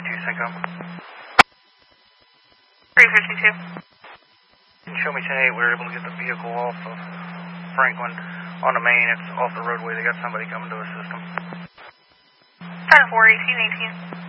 352 Syncom. 352. Can you show me 10-8? We were able to get the vehicle off of Franklin on the main. It's off the roadway. They got somebody coming to assist them. 10-4, 18, 18.